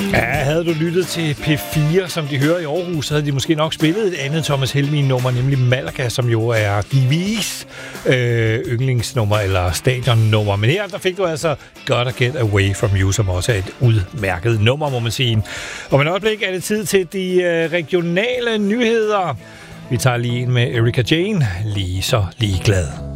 Ja, havde du lyttet til P4, som de hører i Aarhus, så havde de måske nok spillet et andet Thomas Helmig-nummer, nemlig Malaga, som jo er Givis yndlingsnummer eller stadionnummer. Men her, der fik du altså Gotta Get Away From You, som også er et udmærket nummer, må man sige. Om et øjeblik er det tid til de regionale nyheder. Vi tager lige en med Erika Jane, lige så ligeglad.